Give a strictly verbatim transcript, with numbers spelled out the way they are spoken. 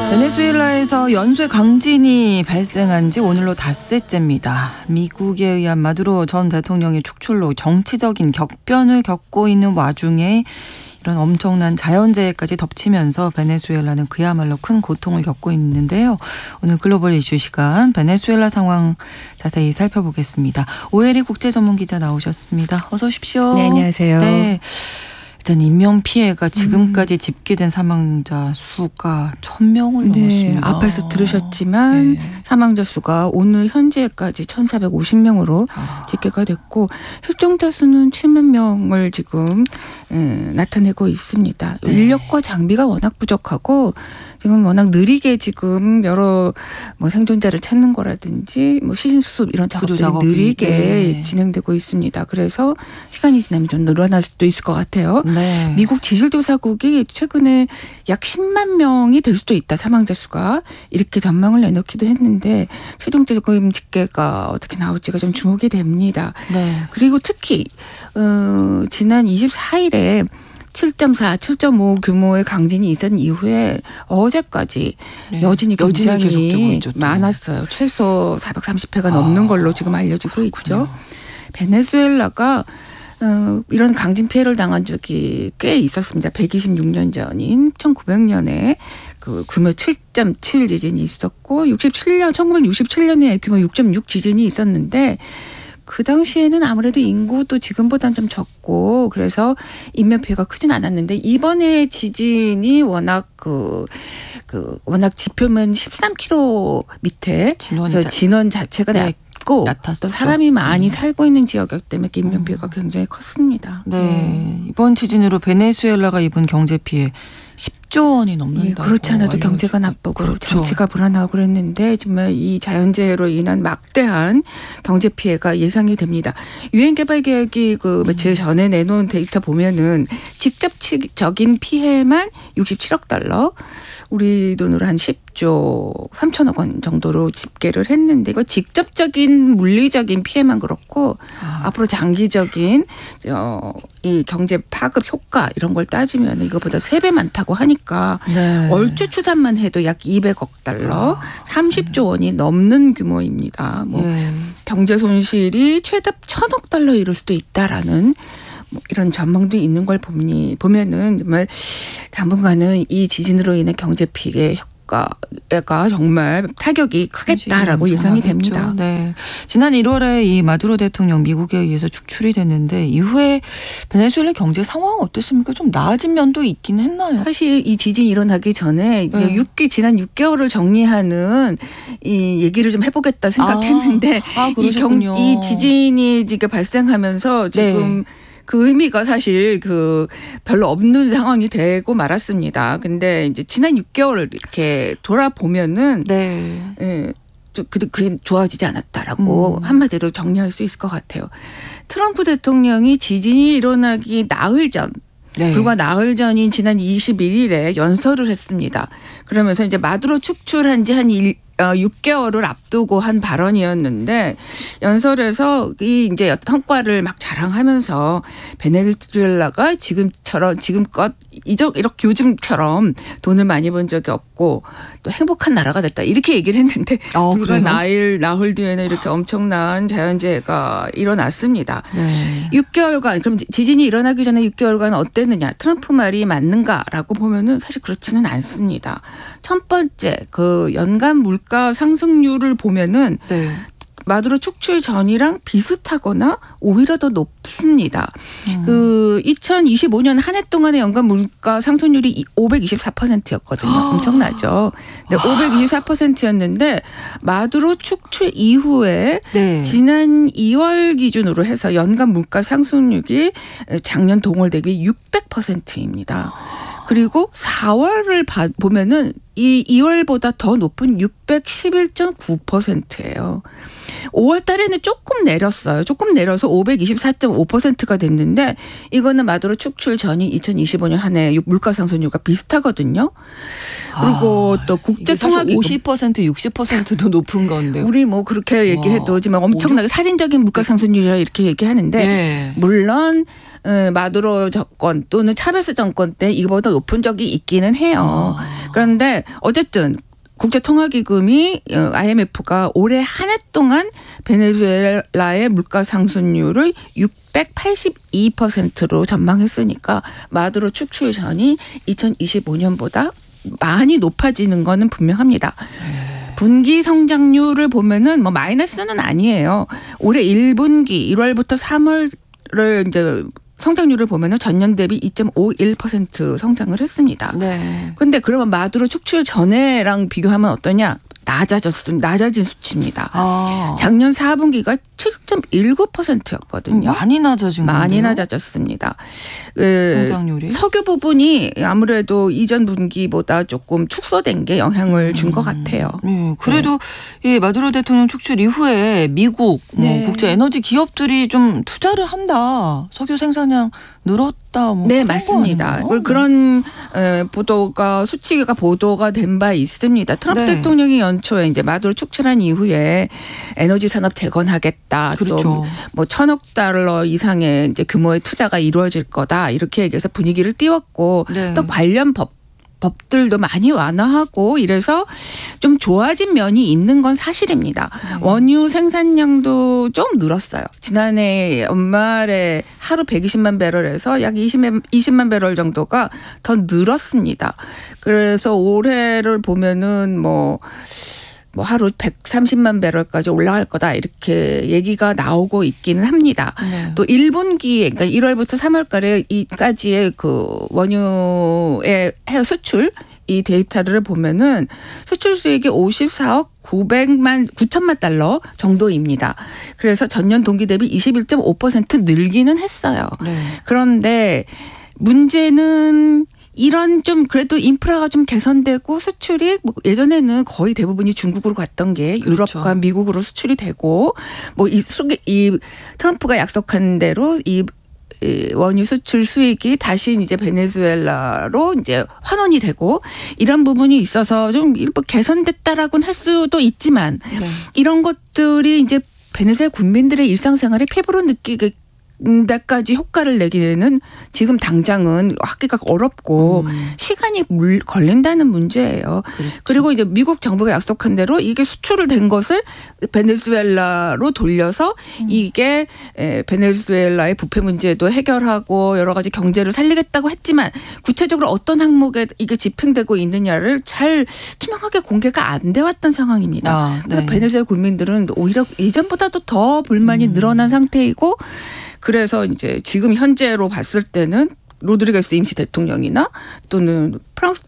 베네수엘라에서 연쇄 강진이 발생한 지 오늘로 닷새째입니다. 미국에 의한 마두로 전 대통령의 축출로 정치적인 격변을 겪고 있는 와중에 이런 엄청난 자연재해까지 덮치면서 베네수엘라는 그야말로 큰 고통을 겪고 있는데요. 오늘 글로벌 이슈 시간 베네수엘라 상황 자세히 살펴보겠습니다. 오혜리 국제전문기자 나오셨습니다. 어서 오십시오. 네, 안녕하세요. 네. 일단 인명피해가 지금까지 음. 집계된 사망자 수가 천 명을 네, 넘었습니다. 앞에서 들으셨지만 네. 사망자 수가 오늘 현재까지 천사백오십 명으로 아. 집계가 됐고 실종자 수는 칠만 명을 지금 에, 나타내고 있습니다. 네. 인력과 장비가 워낙 부족하고 지금 워낙 느리게 지금 여러 뭐 생존자를 찾는 거라든지 뭐 시신수습 이런 작업들이 작업이. 느리게 네. 진행되고 있습니다. 그래서 시간이 지나면 좀 늘어날 수도 있을 것 같아요. 네. 미국 지질조사국이 최근에 약 십만 명이 될 수도 있다. 사망자 수가. 이렇게 전망을 내놓기도 했는데 최종적인 집계가 어떻게 나올지가 좀 주목이 됩니다. 네. 그리고 특히 어, 지난 이십사일에 칠 점 사, 칠 점 오 규모의 강진이 있은 이후에 어제까지 네. 여진이 굉장히 여진이 많았어요. 최소 사백삼십 회가 아. 넘는 걸로 지금 알려지고 그렇군요. 있죠. 베네수엘라가 어, 이런 강진 피해를 당한 적이 꽤 있었습니다. 백이십육 년 전인 천구백 년에 그 규모 칠 점 칠 지진이 있었고 육십칠 년 천구백육십칠 년에 규모 육 점 육 지진이 있었는데 그 당시에는 아무래도 인구도 지금보다는 좀 적고 그래서 인명 피해가 크진 않았는데 이번에 지진이 워낙 그, 그 워낙 지표면 십삼 킬로미터 밑에 그래서 진원 자체가 네. 또 얕았었죠. 사람이 많이 음. 살고 있는 지역이기 때문에 인명 피해가 굉장히 컸습니다. 네. 네. 이번 지진으로 베네수엘라가 입은 경제 피해 십조 원이 넘는다고. 예, 그렇지 않아도 경제가 나쁘고 그렇죠. 정치가 불안하고 그랬는데 정말 이 자연재해로 인한 막대한 경제 피해가 예상이 됩니다. 유엔개발계획이 그 며칠 전에 내놓은 데이터 보면은 직접적인 피해만 육십칠억 달러, 우리 돈으로 한 십조 삼천억 원 정도로 집계를 했는데 이거 직접적인 물리적인 피해만 그렇고 아. 앞으로 장기적인 어, 이 경제 파급 효과 이런 걸 따지면 이거보다 세 배 많다고 하니까 네. 얼추 추산만 해도 약 이백억 달러, 아. 삼십조 원이 넘는 규모입니다. 뭐 네. 경제 손실이 최대 천억 달러 이를 수도 있다라는 뭐 이런 전망도 있는 걸 보니 보면은 정말 당분간은 이 지진으로 인해 경제 피해 효과가 정말 타격이 크겠다라고 예상이 됩니다. 네. 지난 일월에 이 마두로 대통령 미국에 의해서 축출이 됐는데 이후에 베네수엘라 경제 상황은 어땠습니까? 좀 나아진 면도 있긴 했나요? 사실 이 지진이 일어나기 전에 이제 네. 육 개, 지난 육 개월을 정리하는 이 얘기를 좀 해보겠다 생각했는데 아, 아, 이, 경, 이 지진이 지금 발생하면서 지금 네. 그 의미가 사실 그 별로 없는 상황이 되고 말았습니다. 근데 이제 지난 육 개월을 이렇게 돌아보면은 네. 예, 좀 그게 좋아지지 않았다라고 음. 한마디로 정리할 수 있을 것 같아요. 트럼프 대통령이 지진이 일어나기 나흘 전 네. 불과 나흘 전인 지난 이십일일에 연설을 했습니다. 그러면서 이제 마두로 축출한 지 한 육 개월을 앞두고 한 발언이었는데 연설에서 이 이제 성과를 막 자랑하면서 베네수엘라가 지금처럼 지금껏 이적 이렇게 요즘처럼 돈을 많이 번 적이 없고 또 행복한 나라가 됐다 이렇게 얘기를 했는데 어, 불과 나흘 나흘 뒤에는 이렇게 엄청난 자연재해가 일어났습니다. 네. 육 개월간 그럼 지진이 일어나기 전에 육 개월간 어땠느냐? 트럼프 말이 맞는가라고 보면은 사실 그렇지는 않습니다. 첫 번째 그 연간 물가 물가 상승률을 보면은 네. 마두로 축출 전이랑 비슷하거나 오히려 더 높습니다. 음. 그 이천이십오 년 한 해 동안의 연간 물가 상승률이 오백이십사 퍼센트였거든요. 엄청나죠. 네, 오백이십사 퍼센트였는데 마두로 축출 이후에 네. 지난 이월 기준으로 해서 연간 물가 상승률이 작년 동월 대비 육백 퍼센트입니다. 그리고 사월을 보면은 이 이월보다 더 높은 육백십일 점 구 퍼센트예요. 오월 달에는 조금 내렸어요. 조금 내려서 오백이십사 점 오 퍼센트가 됐는데 이거는 마두로 축출 전인 이천이십오 년 한 해 물가 상승률과 비슷하거든요. 그리고 아, 또 국제통화기금 오십 퍼센트 육십 퍼센트도 높은 건데 우리 뭐 그렇게 얘기해도 지만 엄청나게 살인적인 물가 상승률이라 이렇게 얘기하는데 네. 물론 마두로 정권 또는 차베스 정권 때 이거보다 높은 적이 있기는 해요. 아. 그런데 어쨌든 국제통화기금이 아이엠에프가 올해 한 해 동안 베네수엘라의 물가 상승률을 육백팔십이 퍼센트로 전망했으니까 마두로 축출전이 이천이십오 년보다 많이 높아지는 거는 분명합니다. 분기 성장률을 보면은 뭐 마이너스는 아니에요. 올해 일 분기 일월부터 삼월을 이제 성장률을 보면은 전년 대비 이 점 오일 퍼센트 성장을 했습니다. 네. 그런데 그러면 마두로 축출 전에랑 비교하면 어떠냐? 낮아졌습니다. 낮아진 수치입니다. 아. 작년 사 분기가 칠 점 일구 퍼센트였거든요. 많이 낮아진 거예요. 많이 낮아졌습니다. 그 성장률이. 석유 부분이 아무래도 이전 분기보다 조금 축소된 게 영향을 준 것 같아요. 네, 그래도 네. 이 마두로 대통령 축출 이후에 미국 네. 뭐 국제 에너지 기업들이 좀 투자를 한다. 석유 생산량 늘었다. 뭐 네, 맞습니다. 그런 보도가 수치가 보도가 된 바 있습니다. 트럼프 네. 대통령이 연초에 이제 마두로 축출한 이후에 에너지 산업 재건하겠다. 그렇죠. 또 뭐 천억 달러 이상의 이제 규모의 투자가 이루어질 거다. 이렇게 얘기해서 분위기를 띄웠고 네. 또 관련 법 법들도 많이 완화하고 이래서 좀 좋아진 면이 있는 건 사실입니다. 네. 원유 생산량도 좀 늘었어요. 지난해 연말에 하루 백이십만 배럴에서 약 이십만 배럴 정도가 더 늘었습니다. 그래서 올해를 보면은 뭐 뭐 하루 백삼십만 배럴까지 올라갈 거다 이렇게 얘기가 나오고 있기는 합니다. 네. 또 일 분기에 그러니까 일월부터 삼월까지의 그 원유의 해외 수출 이 데이터를 보면은 수출 수익이 오십사억 구백만 구천만 달러 정도입니다. 그래서 전년 동기 대비 이십일 점 오 퍼센트 늘기는 했어요. 네. 그런데 문제는 이런 좀 그래도 인프라가 좀 개선되고 수출이 뭐 예전에는 거의 대부분이 중국으로 갔던 게 그렇죠. 유럽과 미국으로 수출이 되고 뭐 이 이 트럼프가 약속한 대로 이 원유 수출 수익이 다시 이제 베네수엘라로 이제 환원이 되고 이런 부분이 있어서 좀 일부 개선됐다라고는 할 수도 있지만 네. 이런 것들이 이제 베네수엘라 국민들의 일상생활에 피부로 느끼게 데까지 효과를 내기에는 지금 당장은 하기가 어렵고 음. 시간이 물 걸린다는 문제예요. 그렇죠. 그리고 이제 미국 정부가 약속한 대로 이게 수출을 된 것을 베네수엘라로 돌려서 음. 이게 베네수엘라의 부패 문제도 해결하고 여러 가지 경제를 살리겠다고 했지만 구체적으로 어떤 항목에 이게 집행되고 있느냐를 잘 투명하게 공개가 안 돼 왔던 상황입니다. 아, 네. 그래서 베네수엘라 국민들은 오히려 이전보다도 더 불만이 음. 늘어난 상태이고 그래서 이제 지금 현재로 봤을 때는 로드리게스 임시 대통령이나 또는 프랑스